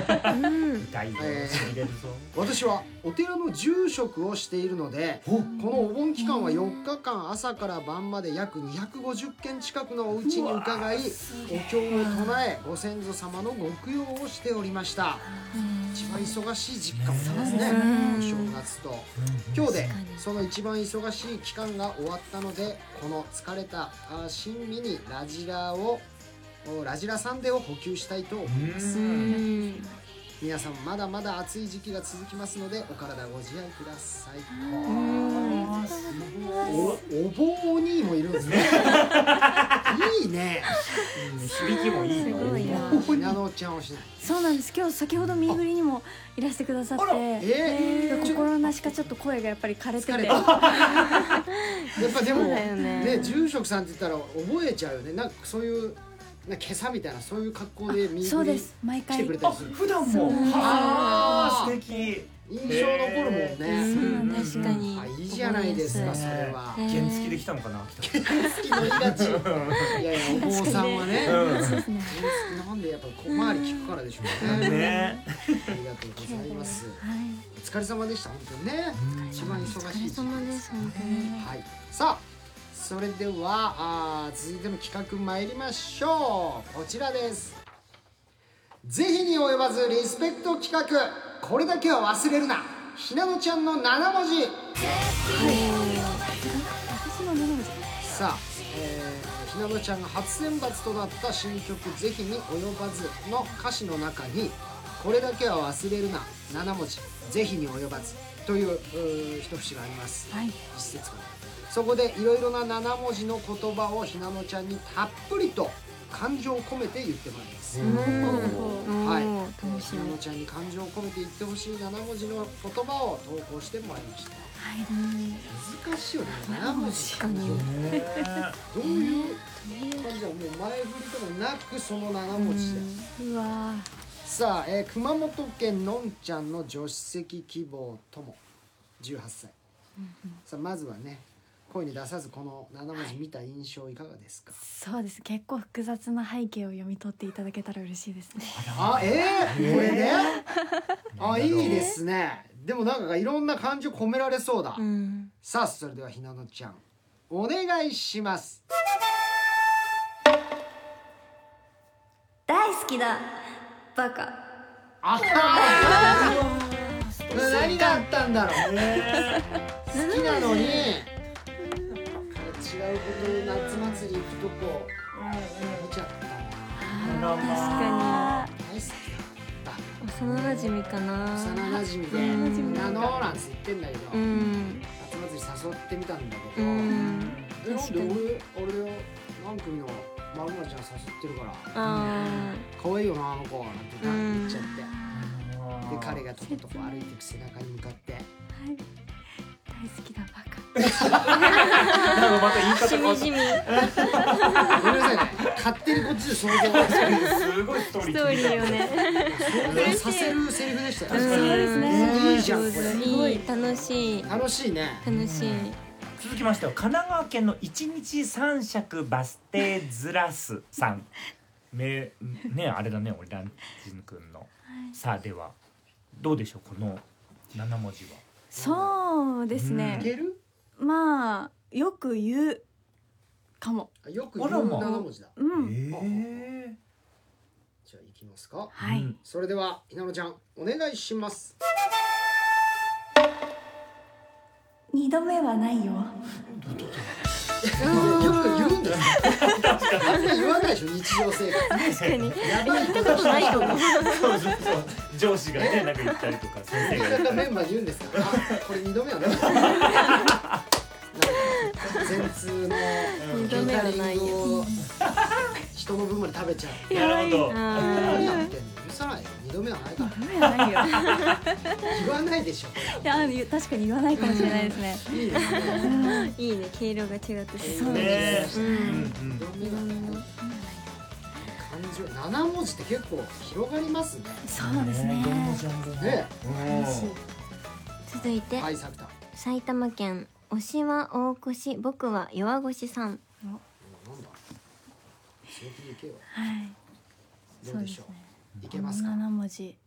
大事しみれるぞ。 私はお寺の住職をしているので、このお盆期間は4日間朝から晩まで約250軒近くのお家に伺い、お経を唱えご先祖様のご供養をしておりました。一番忙しい時期かもしれないですね、お正月と。今日でその一番忙しい期間が終わったので、この疲れた親身にラジラサンデーを補給したいと思います。皆さんまだまだ暑い時期が続きますのでお体ご自愛ください。お坊にもいるんですね。いいね。 響きもいい。 すごいな。 ひなのちゃんをしない。 そうなんです。今日先ほどミーグリにもいらしてくださって、心なしかちょっと声がやっぱり枯れてて。やっぱでもね、住職さんって言ったら覚えちゃうよね。なんかそういう今朝みたいなそういう格好でミーグリ来てくれたりする。 普段も。素敵。 印象残るもんね。確かに。 いいじゃないですか、それは。 原付で来たのかな。 原付乗りがち。いやいや、お坊さんはね。原付なんでやっぱ小回り聞くからでしょうね。ありがとうございます。お疲れ様でした、本当にね。一番忙しい。 お疲れ様です、本当に。 はい。さあ、それでは続いての企画参りましょう。こちらです。ぜひに及ばずリスペクト企画、これだけは忘れるな、ひなのちゃんの7文字。さあ、ひなのちゃんが初選抜となった新曲「ぜひに及ばず」の歌詞の中にこれだけは忘れるな7文字、ぜひに及ばずという一節があります。一節かな。そこでいろいろな7文字の言葉をひなのちゃんにたっぷりと感情を込めて言ってもらいます。はい、ひなのちゃんに感情を込めて言ってほしい7文字の言葉を投稿してもらいました。難しいよね、7文字。どういう感じだろう。もう前振りとかなくその7文字で。さあ、熊本県のんちゃんの助手席希望とも18歳。さあ、まずはね、声に出さずこの7文字見た印象いかがですか？ そうです。結構複雑な背景を読み取っていただけたら嬉しいですね。 これね。いいですね。でもなんかいろんな感情込められそうだ。さあ、それではひなのちゃんお願いします。 大好きだバカ。 何があったんだろう。好きなのに違うことで夏祭り行くとこ見ちゃった。 確かに大好きだ。 幼馴染かな。 幼馴染でみんなのなんて言ってんだけど、夏祭り誘ってみたんだけど、なんで俺を何組のマグマちゃん誘ってるから可愛いよなあの子なんて言っちゃって、で彼がとことこ歩いていく背中に向かって大好きだバカ。 なんかまた言い方がしみじみ。 ごめんなさいね、勝手にこっちで想像がすごいストーリーよね。 させるセリフでしたよ。 そうですね。 いいじゃんこれ。 いい、楽しい。 楽しいね。 楽しい。 続きましては神奈川県の一日三尺バス停ずらすさん。ね、あれだね、俺ランジンくんの。さあではどうでしょう、この7文字は。 そうですね。 いける？ まあよく言うかも。 よく言う7文字だ。 じゃあいきますか。 はい。 それではひなのちゃんお願いします。 2度目はないよ。 よく言うんですか？あんま言わないでしょ、日常生活。 確かに。 やばいことないと思う。 上司がね、なんか言ったりとか先生がなんかメンバーに言うんですか？これ2度目はね。全通のケータリングを人の分まで食べちゃう。 なるほど。 何やってんの？許さないよ。2度目はないから。 2度目はないよ。 言わないでしょ。 いや、確かに言わないかもしれないですね。 いいですね。 いいね、毛色が違ってそうですね。 7文字って結構広がりますね。 そうですね。 続いて埼玉県推しは大越、僕は弱腰さん。 なんだ。強気でいけよ。 はい。 どうでしょう。いけますか。 7文字。